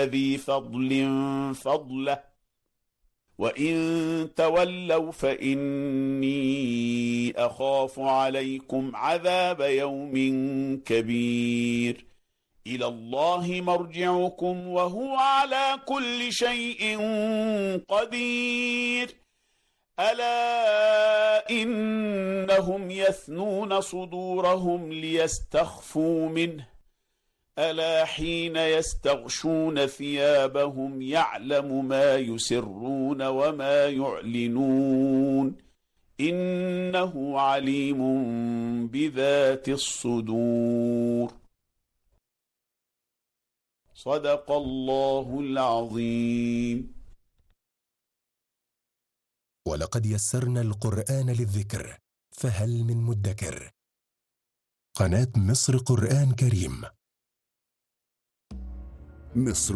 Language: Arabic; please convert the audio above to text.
ذي فضل فضله وإن تولوا فإني أخاف عليكم عذاب يوم كبير إلى الله مرجعكم وهو على كل شيء قدير ألا إنهم يثنون صدورهم ليستخفوا منه ألا حين يستغشون ثيابهم يعلم ما يسرون وما يعلنون إنه عليم بذات الصدور. صدق الله العظيم. ولقد يسرنا القرآن للذكر فهل من مدكر. قناة مصر قرآن كريم. مصر